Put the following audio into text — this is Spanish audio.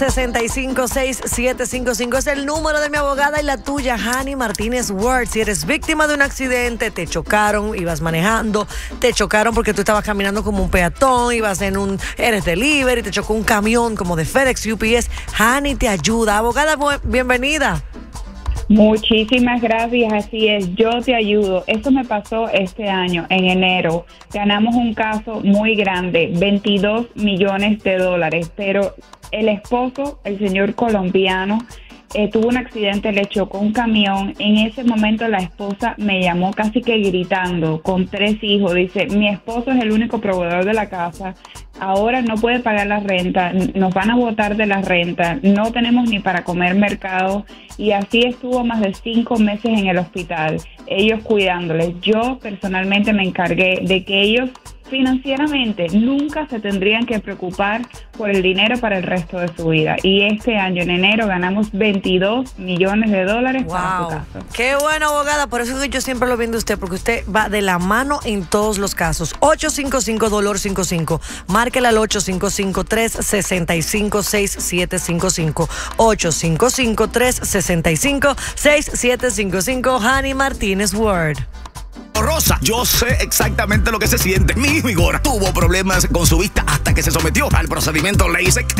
809-365-6755 es el número de mi abogada y la tuya, Hani Martínez Ward. Si eres víctima de un accidente, te chocaron, ibas manejando, te chocaron porque tú estabas caminando como un peatón, eres delivery, te chocó un camión como de FedEx, UPS, Hani te ayuda. Abogada, bienvenida. Muchísimas gracias, así es, yo te ayudo. Eso me pasó este año, en enero. Ganamos un caso muy grande, $22 millones, pero el esposo, el señor colombiano, tuvo un accidente, le chocó un camión. En ese momento la esposa me llamó casi que gritando, con 3 hijos. Dice, mi esposo es el único proveedor de la casa, ahora no puede pagar la renta, nos van a botar de la renta, no tenemos ni para comer mercado. Y así estuvo más de 5 meses en el hospital, ellos cuidándoles. Yo personalmente me encargué de que ellos financieramente nunca se tendrían que preocupar por el dinero para el resto de su vida. Y este año, en enero, ganamos $22 millones para su caso. Qué bueno, abogada. Por eso es que yo siempre lo viendo a usted, porque usted va de la mano en todos los casos. 855-DOLOR55. Márquela al 855-365-6755. 855-365-6755. Hani Martínez Ward. Rosa, yo sé exactamente lo que se siente. Mi hijo Igor tuvo problemas con su vista hasta que se sometió al procedimiento LASIK